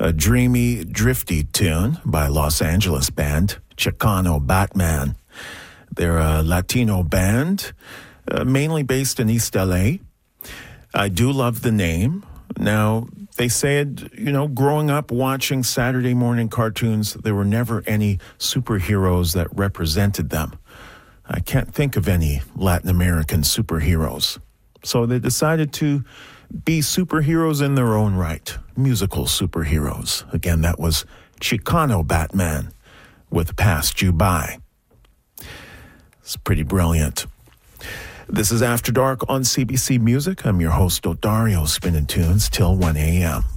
a dreamy, drifty tune by Los Angeles band Chicano Batman. They're a Latino band, mainly based in East LA. I do love the name. Now, they said, growing up watching Saturday morning cartoons, there were never any superheroes that represented them. I can't think of any Latin American superheroes. So they decided to be superheroes in their own right, musical superheroes. Again, that was Chicano Batman with Passed You By. It's pretty brilliant. This is After Dark on CBC Music. I'm your host, Odario, spinning tunes till 1 a.m.